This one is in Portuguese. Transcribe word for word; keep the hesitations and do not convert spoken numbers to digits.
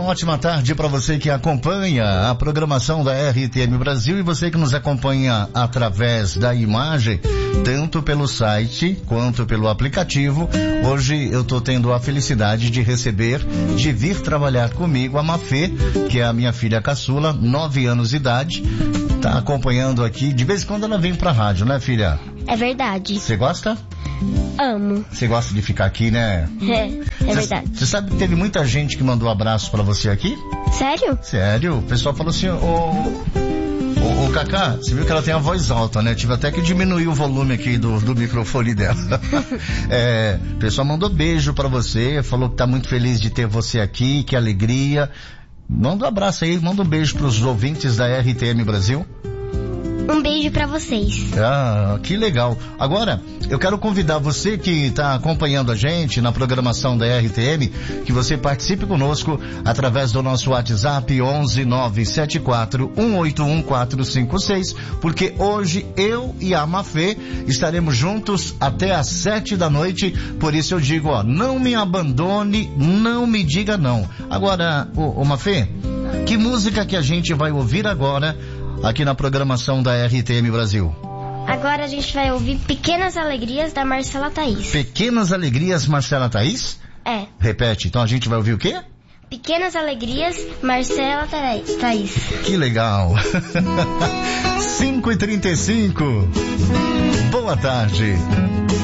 ótima tarde para você que acompanha a programação da R T M Brasil e você que nos acompanha através da imagem, tanto pelo site quanto pelo aplicativo. Hoje eu tô tendo a felicidade de receber, de vir trabalhar comigo a Mafê, que é a minha filha caçula, nove anos de idade. Tá acompanhando aqui, de vez em quando ela vem pra rádio, né, filha? É verdade. Você gosta? Amo. Você gosta de ficar aqui, né? É, é verdade. Você sabe que teve muita gente que mandou abraço pra você aqui? Sério? Sério? O pessoal falou assim, ô... Ô, ô Cacá, você viu que ela tem a voz alta, né? Tive até que diminuir o volume aqui do, do microfone dela. É, o pessoal mandou beijo pra você, falou que tá muito feliz de ter você aqui, que alegria. Manda um abraço aí, manda um beijo pros ouvintes da R T M Brasil. Um beijo pra vocês. Ah, que legal. Agora, eu quero convidar você que está acompanhando a gente na programação da R T M, que você participe conosco através do nosso WhatsApp onze nove sete quatro um oito um quatro cinco seis, porque hoje eu e a Mafê estaremos juntos até às sete da noite, por isso eu digo, ó, não me abandone, não me diga não. Agora, ô, ô Mafê, que música que a gente vai ouvir agora aqui na programação da R T M Brasil? Agora a gente vai ouvir Pequenas Alegrias, da Marcela Thaís. Pequenas Alegrias, Marcela Thaís? É. Repete, então a gente vai ouvir o quê? Pequenas Alegrias, Marcela Thaís. Que legal. cinco e trinta e cinco. Boa tarde.